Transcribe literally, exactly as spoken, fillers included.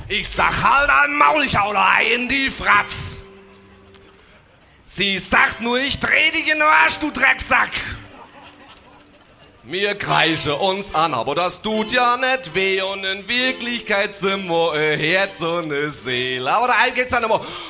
Ich sag halt ein Maul, ich hau da in die Fratz. Sie sagt nur, ich dreh dich in den Arsch, du Drecksack. Wir kreischen uns an, aber das tut ja nicht weh. Und in Wirklichkeit sind wir ein Herz und eine Seele. Aber da geht's dann immer.